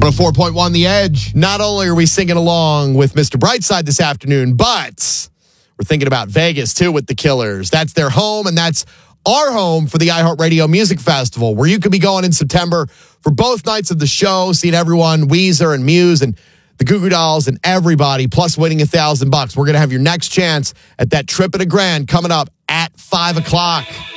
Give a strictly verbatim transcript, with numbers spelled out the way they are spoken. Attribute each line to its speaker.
Speaker 1: one oh four point one The Edge. Not only are we singing along with Mister Brightside this afternoon, but we're thinking about Vegas, too, with the Killers. That's their home, and that's our home for the iHeartRadio Music Festival, where you could be going in September for both nights of the show, seeing everyone, Weezer and Muse and the Goo Goo Dolls and everybody, plus winning a thousand bucks. We're going to have your next chance at that trip at a grand coming up at five o'clock.